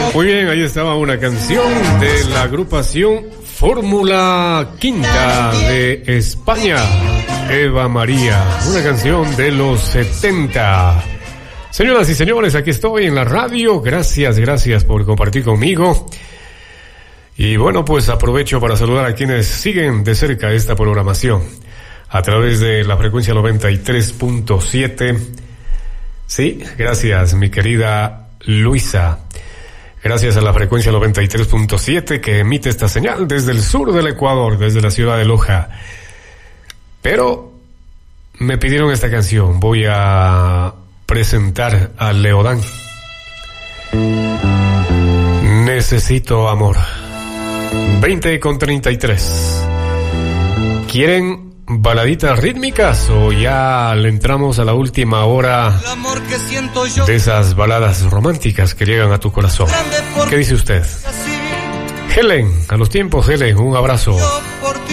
Muy bien, ahí estaba una canción de la agrupación Fórmula Quinta de España, Eva María, una canción de los 70. Señoras y señores, aquí estoy en la radio. Gracias por compartir conmigo. Y bueno, pues aprovecho para saludar a quienes siguen de cerca esta programación a través de la frecuencia 93.7. Sí, gracias, mi querida Luisa. Gracias a la frecuencia 93.7 que emite esta señal desde el sur del Ecuador, desde la ciudad de Loja. Pero me pidieron esta canción. Voy a presentar a Leodán. Necesito amor. 20:33. ¿Quieren baladitas rítmicas o ya le entramos a la última hora de esas baladas románticas que llegan a tu corazón? ¿Qué dice usted? Helen, a los tiempos, Helen, un abrazo.